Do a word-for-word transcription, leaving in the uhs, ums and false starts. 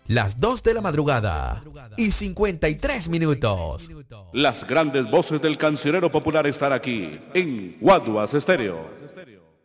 las dos de la madrugada y cincuenta y tres minutos. Las grandes voces del cancionero popular están aquí en Guaduas Estéreo.